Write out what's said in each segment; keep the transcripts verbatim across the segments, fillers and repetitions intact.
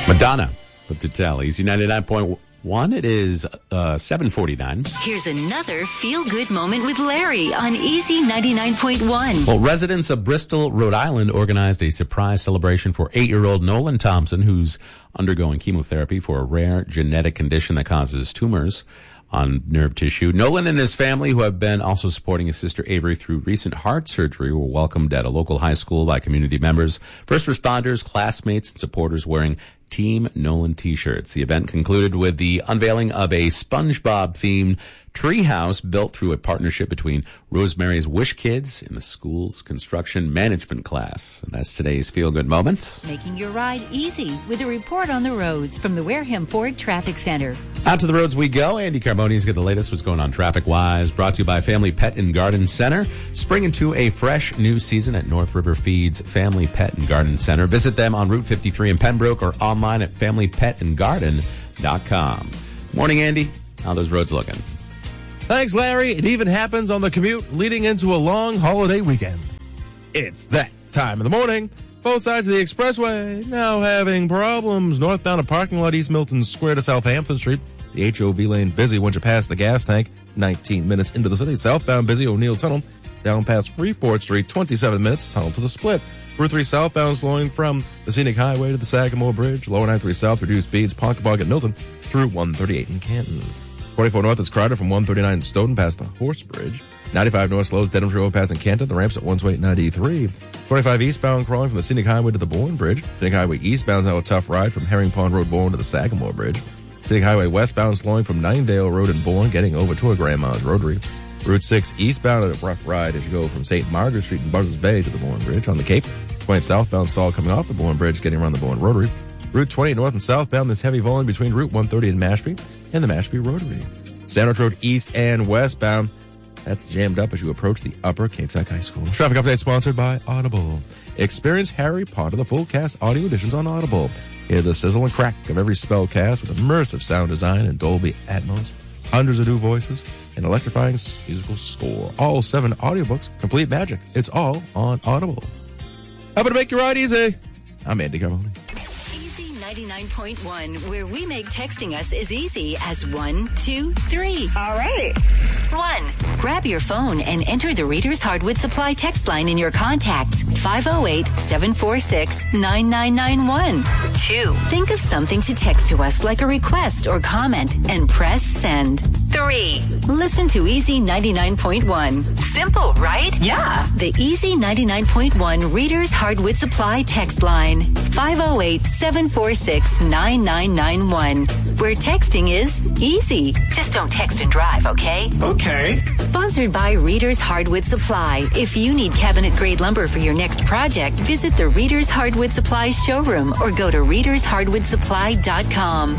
Madonna, Live to Tell, Easy ninety-nine point one. It is uh, seven forty-nine. Here's another feel-good moment with Larry on Easy ninety-nine point one. Well, residents of Bristol, Rhode Island organized a surprise celebration for eight-year-old Nolan Thompson, who's undergoing chemotherapy for a rare genetic condition that causes tumors on nerve tissue. Nolan and his family, who have been also supporting his sister Avery through recent heart surgery, were welcomed at a local high school by community members, first responders, classmates, and supporters wearing Team Nolan t-shirts. The event concluded with the unveiling of a SpongeBob-themed treehouse built through a partnership between Rosemary's Wish Kids and the school's construction management class. And that's today's feel-good moment. Making your ride easy with a report on the roads from the Wareham Ford Traffic Center. Out to the roads we go. Andy Carboni's got the latest what's going on traffic-wise. Brought to you by Family Pet and Garden Center. Spring into a fresh new season at North River Feeds Family Pet and Garden Center. Visit them on Route fifty-three in Pembroke or online at family pet and garden dot com. Morning, Andy. How are those roads looking? Thanks, Larry. It even happens on the commute leading into a long holiday weekend. It's that time of the morning. Both sides of the expressway now having problems. Northbound a parking lot, East Milton Square to Southampton Street. The H O V lane busy once you pass the gas tank. nineteen minutes into the city. Southbound busy, O'Neill Tunnel. Down past Freeport Street, twenty-seven minutes. Tunnel to the split. Route three southbound slowing from the Scenic Highway to the Sagamore Bridge. Lower ninety-three south, reduced speeds. Ponkapog at Milton through one thirty-eight in Canton. forty-four north is crowded from one thirty-nine Stoughton past the Horse Bridge. ninety-five north slows Dedham Road passing Canton. The ramps at one twenty-eight ninety-three. twenty-five eastbound crawling from the Scenic Highway to the Bourne Bridge. Scenic Highway eastbound is now a tough ride from Herring Pond Road, Bourne to the Sagamore Bridge. Scenic Highway westbound slowing from Ninedale Road in Bourne, getting over to a Grandma's Rotary. Route six eastbound at a rough ride as you go from Saint Margaret Street in Buzzards Bay to the Bourne Bridge. On the Cape, twenty southbound stall coming off the Bourne Bridge, getting around the Bourne Rotary. Route twenty-eight north and southbound, this heavy volume between Route one thirty and Mashpee and the Mashpee Rotary. Sandwich Road east and westbound, that's jammed up as you approach the Upper Cape Tech High School. Traffic update sponsored by Audible. Experience Harry Potter, the full cast audio editions on Audible. Hear the sizzle and crack of every spell cast with immersive sound design and Dolby Atmos, hundreds of new voices, and electrifying musical score. All seven audiobooks, complete magic. It's all on Audible. How about to make your ride easy? I'm Andy Carboni. ninety-nine point one, where we make texting us as easy as one, two, three. All right. One, grab your phone and enter the Reader's Hardwood Supply text line in your contacts, five oh eight, seven four six, nine nine nine one. Two, think of something to text to us like a request or comment and press send. Three, listen to Easy ninety-nine point one. Simple, right? Yeah. The Easy ninety-nine point one Reader's Hardwood Supply text line, five oh eight, seven four six, nine nine nine one, where texting is easy. Just don't text and drive, okay? Okay. Sponsored by Reader's Hardwood Supply. If you need cabinet-grade lumber for your next project, visit the Reader's Hardwood Supply showroom or go to readers hardwood supply dot com.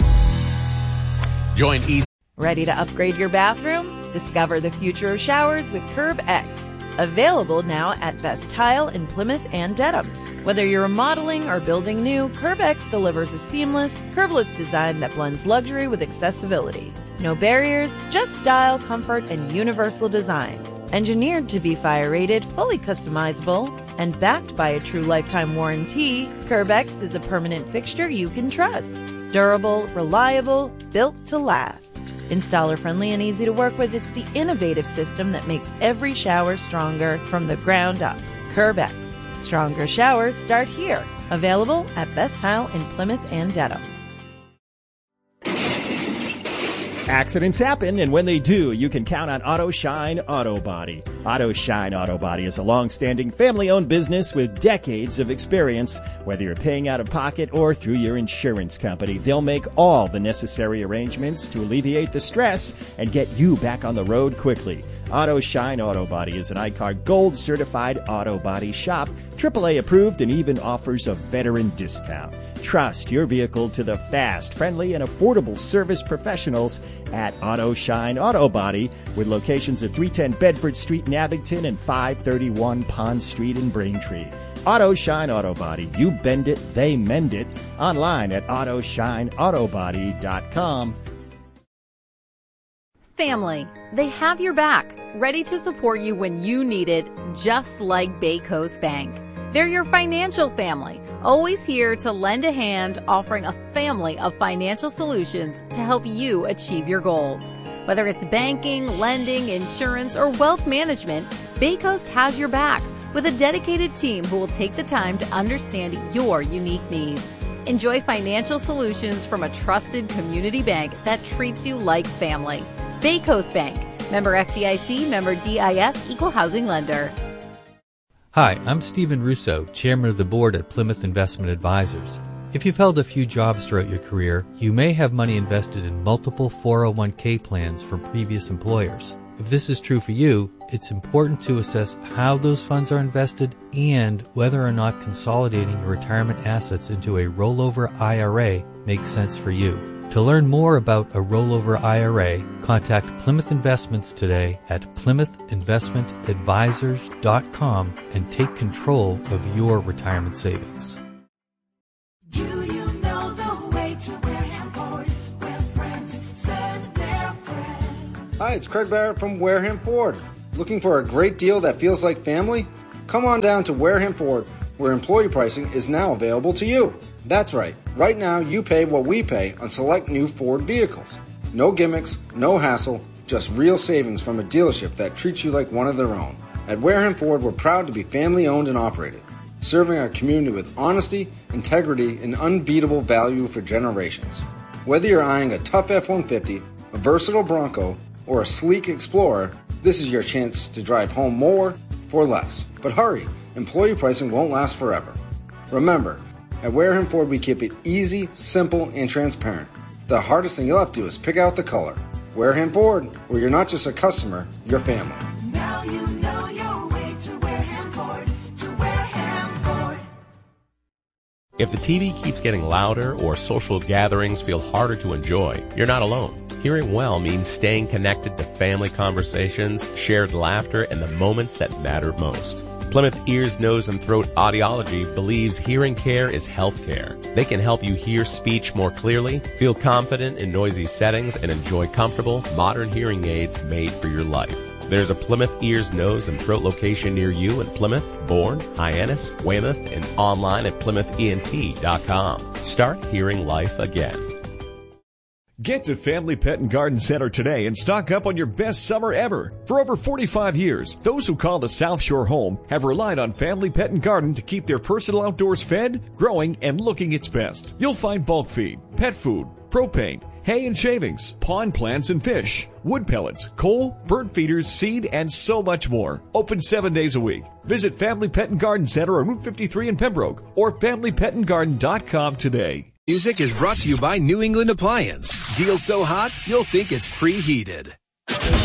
Join Easy. Ready to upgrade your bathroom? Discover the future of showers with Curb X. Available now at Best Tile in Plymouth and Dedham. Whether you're remodeling or building new, Curb X delivers a seamless, curbless design that blends luxury with accessibility. No barriers, just style, comfort, and universal design. Engineered to be fire-rated, fully customizable, and backed by a true lifetime warranty, Curb X is a permanent fixture you can trust. Durable, reliable, built to last. Installer-friendly and easy to work with, it's the innovative system that makes every shower stronger from the ground up. Curb X. Stronger showers start here. Available at Best Tile in Plymouth and Dedham. Accidents happen, and when they do, you can count on Auto Shine Auto Body. Auto Shine Auto Body is a long-standing family-owned business with decades of experience. Whether you're paying out of pocket or through your insurance company, they'll make all the necessary arrangements to alleviate the stress and get you back on the road quickly. Auto Shine Auto Body is an I C A R Gold certified auto body shop, triple A approved, and even offers a veteran discount. Trust your vehicle to the fast, friendly, and affordable service professionals at Auto Shine Auto Body, with locations at three ten Bedford Street in Abington and five thirty-one Pond Street in Braintree. Auto Shine Auto Body. You bend it, they mend it. Online at auto shine auto body dot com. Family. They have your back, ready to support you when you need it, just like Bay Coast Bank. They're your financial family, Always here to lend a hand, offering a family of financial solutions to help you achieve your goals. Whether it's banking, lending, insurance, or wealth management, Baycoast has your back with a dedicated team who will take the time to understand your unique needs. Enjoy financial solutions from a trusted community bank that treats you like family. Baycoast Bank. Member F D I C, member D I F, equal housing lender. Hi, I'm Stephen Russo, chairman of the board at Plymouth Investment Advisors. If you've held a few jobs throughout your career, you may have money invested in multiple four oh one k plans from previous employers. If this is true for you, it's important to assess how those funds are invested and whether or not consolidating your retirement assets into a rollover I R A makes sense for you. To learn more about a rollover I R A, contact Plymouth Investments today at plymouth investment advisors dot com and take control of your retirement savings. Do you know the way to Wareham Ford, where friends send their friends? Hi, it's Craig Barrett from Wareham Ford. Looking for a great deal that feels like family? Come on down to Wareham Ford, where employee pricing is now available to you. That's right. Right now, you pay what we pay on select new Ford vehicles. No gimmicks, no hassle, just real savings from a dealership that treats you like one of their own. At Wareham Ford, we're proud to be family-owned and operated, serving our community with honesty, integrity, and unbeatable value for generations. Whether you're eyeing a tough F one fifty, a versatile Bronco, or a sleek Explorer, this is your chance to drive home more for less. But hurry, employee pricing won't last forever. Remember, at Wareham Ford, we keep it easy, simple, and transparent. The hardest thing you'll have to do is pick out the color. Wareham Ford, where you're not just a customer, you're family. Now you know your way to Wareham Ford, to Wareham Ford. If the T V keeps getting louder or social gatherings feel harder to enjoy, you're not alone. Hearing well means staying connected to family conversations, shared laughter, and the moments that matter most. Plymouth Ears, Nose, and Throat Audiology believes hearing care is health care. They can help you hear speech more clearly, feel confident in noisy settings, and enjoy comfortable, modern hearing aids made for your life. There's a Plymouth Ears, Nose, and Throat location near you in Plymouth, Bourne, Hyannis, Weymouth, and online at plymouth E N T dot com. Start hearing life again. Get to Family Pet and Garden Center today and stock up on your best summer ever. For over forty-five years, those who call the South Shore home have relied on Family Pet and Garden to keep their personal outdoors fed, growing, and looking its best. You'll find bulk feed, pet food, propane, hay and shavings, pond plants and fish, wood pellets, coal, bird feeders, seed, and so much more. Open seven days a week. Visit Family Pet and Garden Center on Route fifty-three in Pembroke or family pet and garden dot com today. Music is brought to you by New England Appliance. Deals so hot, you'll think it's preheated.